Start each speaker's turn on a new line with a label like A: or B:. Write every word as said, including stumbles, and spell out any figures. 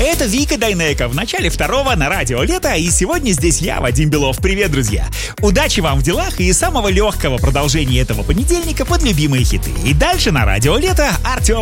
A: Это Вика Дайнеко в начале второго на Радио Лето, и сегодня здесь я, Вадим Белов. Привет, друзья! Удачи вам в делах и самого легкого продолжения этого понедельника под любимые хиты. И дальше на Радио Лето Артем